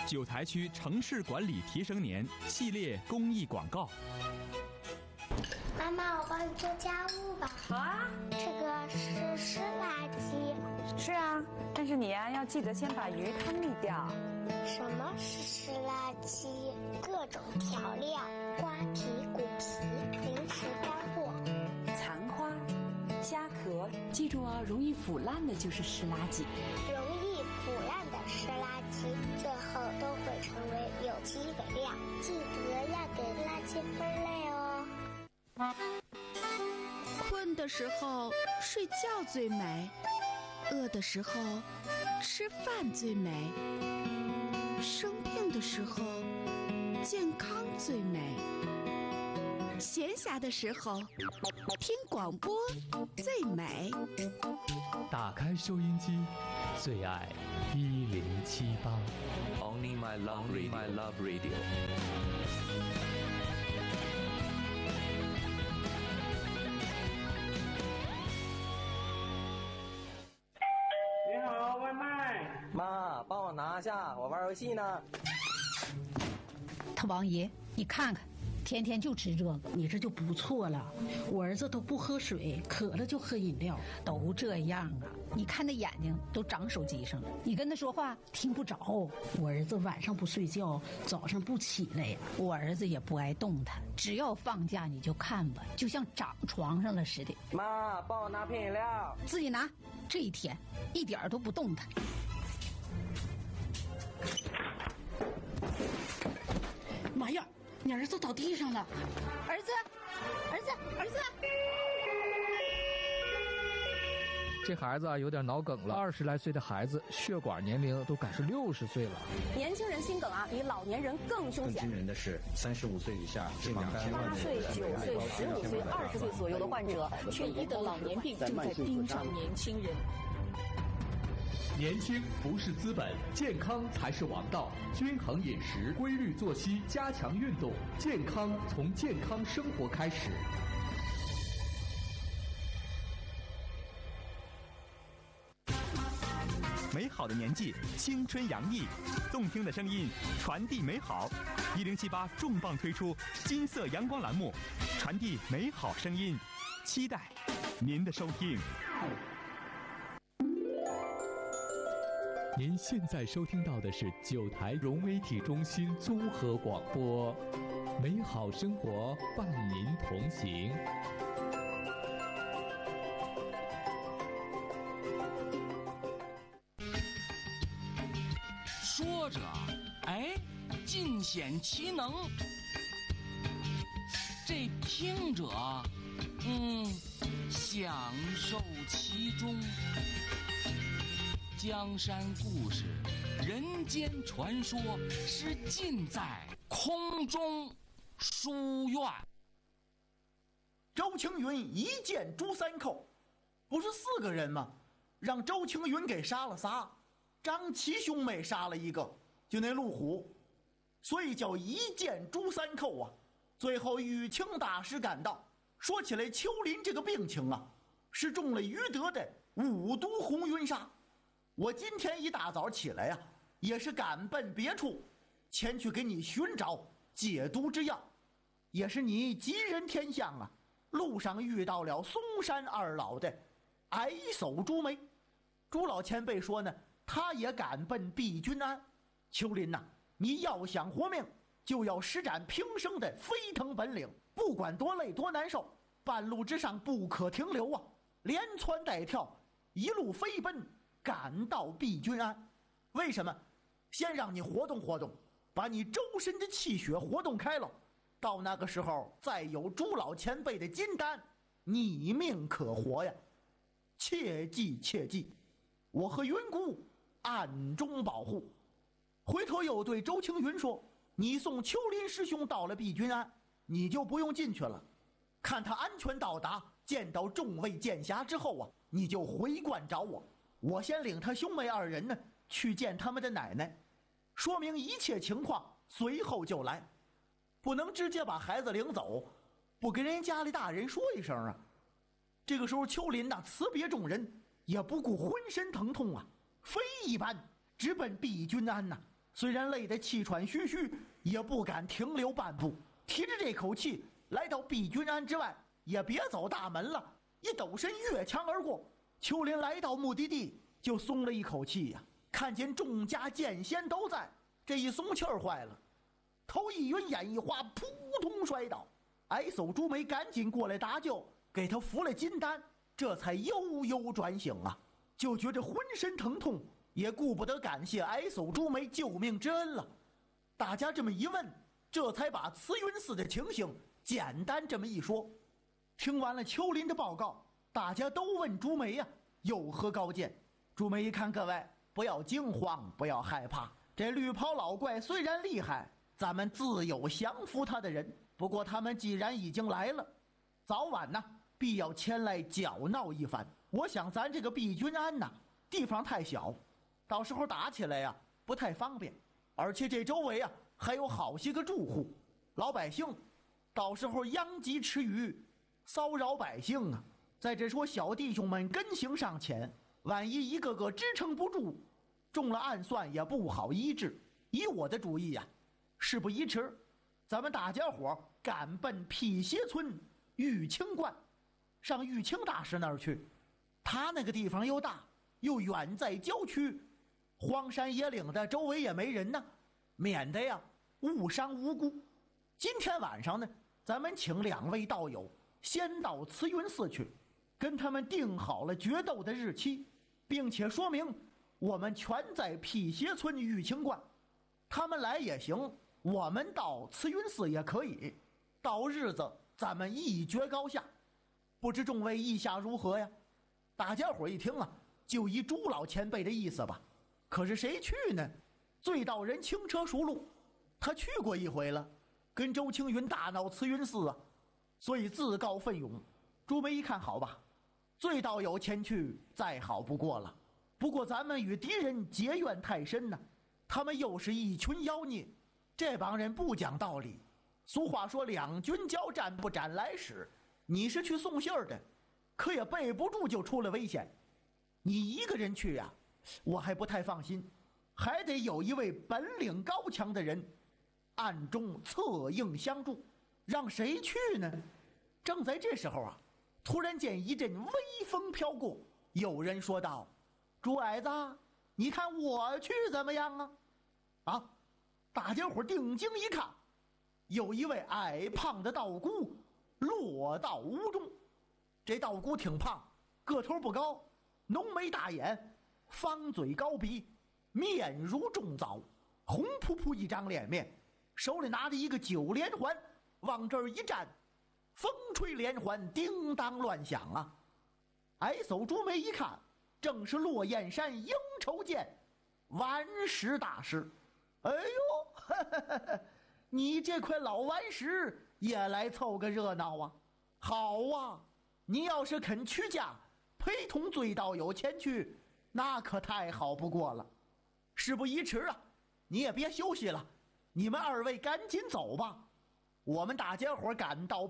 九台区城市管理提升年系列公益广告。 妈妈，我帮你做家务吧。 好啊。 这个是湿垃圾。 是啊，但是你呀，要记得先把鱼汤沥掉。 什么是湿垃圾？各种调料、瓜皮、骨皮、零食干货、 残花、虾壳，记住哦，容易腐烂的就是湿垃圾。 容易腐烂的湿垃圾，最后都会成为有机肥料。记得要给垃圾分类哦。 困的时候睡觉最美，饿的时候吃饭最美，生病的时候健康最美，闲暇的时候听广播最美。 打开收音机，最爱1078。 Only my love radio。 你好，外卖。 妈，帮我拿下，我玩游戏呢。 他王爷，你看看，天天就吃这个， 你这就不错了。我儿子都不喝水，渴了就喝饮料， 都这样啊！你看那眼睛都长手机上了，你跟他说话听不着。 我儿子晚上不睡觉，早上不起来呀。 我儿子也不爱动弹，只要放假你就看吧，就像长床上了似的。 妈，帮我拿瓶饮料。 自己拿。这一天一点都不动弹。 妈呀，你儿子倒地上了！ 儿子！ 这孩子啊有点脑梗了，20来岁的孩子血管年龄都赶上60岁了。 年轻人心梗啊，比老年人更凶险。 更惊人的是，35岁以下近 8岁、9岁、15岁、20岁左右的患者，缺一的老年病正在盯上年轻人。 年轻不是资本，健康才是王道。均衡饮食，规律作息，加强运动，健康从健康生活开始。 美好的年纪，青春洋溢，动听的声音传递美好。1078重磅推出金色阳光栏目，传递美好声音，期待您的收听。 您现在收听到的是9台融媒体中心综合广播，美好生活伴您同行。 说着，哎，尽显其能；这听着，享受其中。江山故事，人间传说，是尽在空中书院。 周青云一箭诛3寇，不是4个人吗？让周青云给杀了仨，张齐兄妹杀了1个，就那陆虎，所以叫一箭诛3寇啊。最后玉清大师赶到，说起来秋林这个病情啊，是中了于德的5毒红云砂。我今天一大早起来呀，也是赶奔别处，前去给你寻找解毒之药。也是你吉人天相啊，路上遇到了嵩山2老的矮叟朱梅。朱老前辈说呢，他也赶奔毕君安。秋林呐，你要想活命，就要施展平生的飞腾本领，不管多累多难受，半路之上不可停留啊，连窜带跳，一路飞奔赶到毕君安。为什么？先让你活动活动，把你周身的气血活动开了，到那个时候再有朱老前辈的金丹，你命可活呀。切记切记，我和云姑暗中保护。回头又对周青云说，你送秋林师兄到了毕君安，你就不用进去了，看他安全到达，见到众位剑侠之后啊，你就回观找我，我先领他兄妹2人呢去见他们的奶奶，说明一切情况，随后就来。不能直接把孩子领走，不跟人家里大人说一声啊。这个时候秋林呐，辞别众人，也不顾浑身疼痛啊，飞一般直奔毕君安呐。 虽然累得气喘吁吁，也不敢停留半步，提着这口气来到碧君庵之外，也别走大门了，一抖身越墙而过。秋林来到目的地，就松了一口气呀，看见众家剑仙都在，这一松气儿坏了，头一晕眼一花，扑通摔倒。矮叟朱梅赶紧过来搭救，给他服了金丹，这才悠悠转醒啊，就觉着浑身疼痛，也顾不得感谢矮叟朱梅救命之恩了。大家这么一问，这才把慈云寺的情形简单这么一说。听完了秋林的报告，大家都问朱梅呀，有何高见？朱梅一看，各位不要惊慌，不要害怕，这绿袍老怪虽然厉害，咱们自有降服他的人。不过他们既然已经来了，早晚呢必要前来搅闹一番。我想咱这个碧君庵呐，地方太小，到时候打起来呀不太方便，而且这周围啊还有好些个住户，老百姓到时候殃及池鱼，骚扰百姓啊。再者说小弟兄们根行尚浅，万一一个个支撑不住，中了暗算也不好医治。以我的主意呀，事不宜迟，咱们大家伙赶奔辟邪村玉清观，上玉清大师那儿去。他那个地方又大又远在郊区，荒山野岭的，周围也没人呢，免得呀误伤无辜。今天晚上呢，咱们请2位道友先到慈云寺去，跟他们定好了决斗的日期，并且说明我们全在辟邪村玉清观，他们来也行，我们到慈云寺也可以，到日子咱们一决高下。不知众位意下如何呀？大家伙一听啊，就依朱老前辈的意思吧。可是谁去呢？醉道人轻车熟路，他去过一回了，跟周青云大闹慈云寺啊，所以自告奋勇。朱梅一看，好吧，醉道友前去再好不过了。不过咱们与敌人结怨太深呢，他们又是一群妖孽，这帮人不讲道理。俗话说两军交战不斩来使，你是去送信儿的，可也备不住就出了危险。你一个人去呀，我还不太放心，还得有一位本领高强的人暗中策应相助。让谁去呢？正在这时候啊，突然间一阵微风飘过，有人说道：“朱矮子，你看我去怎么样啊？”啊！大家伙定睛一看，有一位矮胖的道姑落到屋中。这道姑挺胖，个头不高，浓眉大眼，方嘴高鼻，面如重枣，红扑扑一张脸面，手里拿着一个9连环，往这儿一站，风吹连环，叮当乱响啊！矮叟朱梅一看，正是落雁山应酬剑顽石大师。哎呦，你这块老顽石也来凑个热闹啊！好啊，你要是肯屈驾，陪同醉道友前去，那可太好不过了。事不宜迟啊，你也别休息了，你们2位赶紧走吧。我们大家伙赶到